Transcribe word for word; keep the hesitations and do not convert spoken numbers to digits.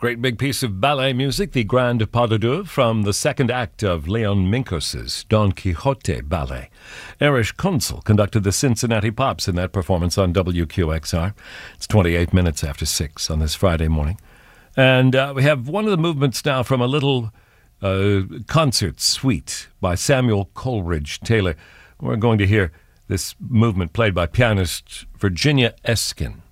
Great big piece of ballet music, the Grand Pas de Deux from the second act of Leon Minkos's Don Quixote ballet. Erich Kunzel conducted the Cincinnati Pops in that performance on W Q X R. It's twenty-eight minutes after six on this Friday morning. And uh, we have one of the movements now from a little uh, concert suite by Samuel Coleridge Taylor. We're going to hear this movement played by pianist Virginia Eskin.